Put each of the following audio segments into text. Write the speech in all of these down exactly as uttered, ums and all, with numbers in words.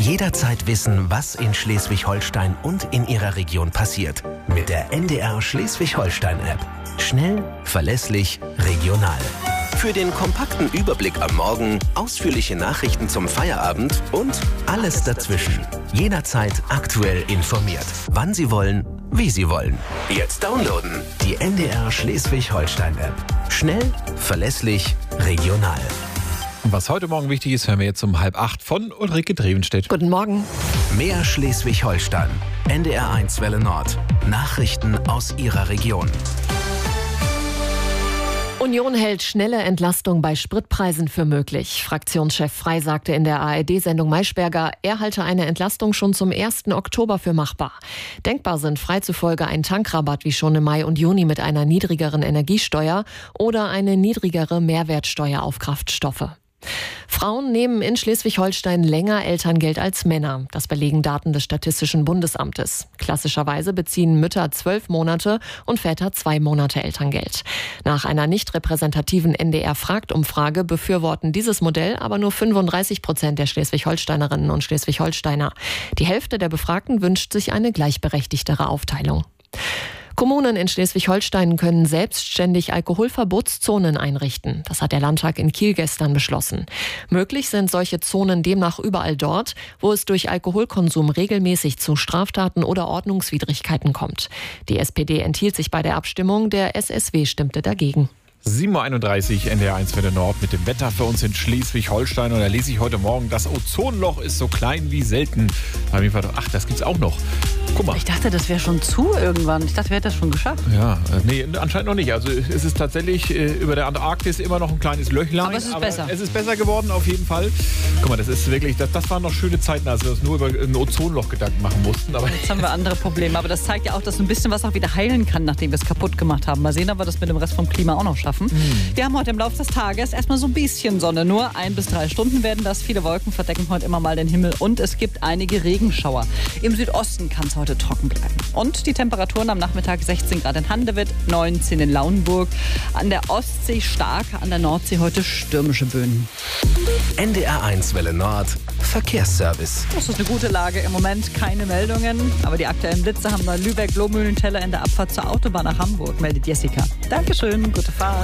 Jederzeit wissen, was in Schleswig-Holstein und in Ihrer Region passiert. Mit der N D R Schleswig-Holstein-App. Schnell, verlässlich, regional. Für den kompakten Überblick am Morgen, ausführliche Nachrichten zum Feierabend und alles dazwischen. Jederzeit aktuell informiert. Wann Sie wollen, wie Sie wollen. Jetzt downloaden. Die N D R Schleswig-Holstein-App. Schnell, verlässlich, regional. Was heute Morgen wichtig ist, hören wir jetzt um halb acht von Ulrike Drevenstedt. Guten Morgen. Mehr Schleswig-Holstein. N D R eins Welle Nord. Nachrichten aus Ihrer Region. Union hält schnelle Entlastung bei Spritpreisen für möglich. Fraktionschef Frey sagte in der A R D-Sendung Maischberger, er halte eine Entlastung schon zum ersten Oktober für machbar. Denkbar sind Frey zufolge ein Tankrabatt wie schon im Mai und Juni mit einer niedrigeren Energiesteuer oder eine niedrigere Mehrwertsteuer auf Kraftstoffe. Frauen nehmen in Schleswig-Holstein länger Elterngeld als Männer. Das belegen Daten des Statistischen Bundesamtes. Klassischerweise beziehen Mütter zwölf Monate und Väter zwei Monate Elterngeld. Nach einer nicht repräsentativen N D R-Fragt-Umfrage befürworten dieses Modell aber nur fünfunddreißig Prozent der Schleswig-Holsteinerinnen und Schleswig-Holsteiner. Die Hälfte der Befragten wünscht sich eine gleichberechtigtere Aufteilung. Kommunen in Schleswig-Holstein können selbstständig Alkoholverbotszonen einrichten. Das hat der Landtag in Kiel gestern beschlossen. Möglich sind solche Zonen demnach überall dort, wo es durch Alkoholkonsum regelmäßig zu Straftaten oder Ordnungswidrigkeiten kommt. Die S P D enthielt sich bei der Abstimmung, der S S W stimmte dagegen. sieben Uhr einunddreißig, N D R eins Welle Nord mit dem Wetter für uns in Schleswig-Holstein. Und da lese ich heute Morgen, das Ozonloch ist so klein wie selten. Da habe ich mir gedacht, ach, das gibt's auch noch. Guck mal. Ich dachte, das wäre schon zu irgendwann. Ich dachte, wir hätten das schon geschafft. Ja, äh, nee, anscheinend noch nicht. Also es ist tatsächlich äh, über der Antarktis immer noch ein kleines Löchlein. Aber es ist aber besser. Es ist besser geworden, auf jeden Fall. Guck mal, das ist wirklich, das, das waren noch schöne Zeiten, als wir uns nur über ein Ozonloch Gedanken machen mussten. Aber jetzt haben wir andere Probleme. Aber das zeigt ja auch, dass ein bisschen was auch wieder heilen kann, nachdem wir es kaputt gemacht haben. Mal sehen, ob wir das mit dem Rest vom Klima auch noch schaffen. Mhm. Wir haben heute im Laufe des Tages erstmal so ein bisschen Sonne. Nur ein bis drei Stunden werden das. Viele Wolken verdecken heute immer mal den Himmel. Und es gibt einige Regenschauer. Im Südosten kann es heute trocken bleiben. Und die Temperaturen am Nachmittag sechzehn Grad in Handewitt, neunzehn in Lauenburg. An der Ostsee stark, an der Nordsee heute stürmische Böen. N D R eins Welle Nord. Verkehrsservice. Das ist eine gute Lage. Im Moment keine Meldungen. Aber die aktuellen Blitze haben wir Lübeck-Lohmühlenteller in der Abfahrt zur Autobahn nach Hamburg, meldet Jessica. Dankeschön, gute Fahrt.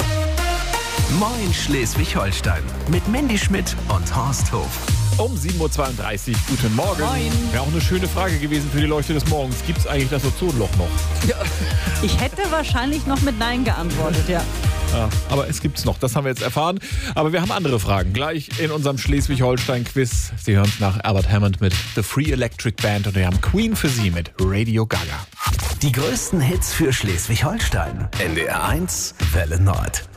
Moin Schleswig-Holstein mit Mandy Schmidt und Horst Hof. Um sieben Uhr zweiunddreißig, guten Morgen. Moin. Wäre auch eine schöne Frage gewesen für die Leuchte des Morgens. Gibt es eigentlich das Ozonloch noch? Ja. Ich hätte wahrscheinlich noch mit Nein geantwortet, ja. Ja, aber es gibt's noch, das haben wir jetzt erfahren. Aber wir haben andere Fragen. Gleich in unserem Schleswig-Holstein-Quiz. Sie hören es nach Albert Hammond mit The Free Electric Band und wir haben Queen für Sie mit Radio Gaga. Die größten Hits für Schleswig-Holstein. N D R eins Welle Nord.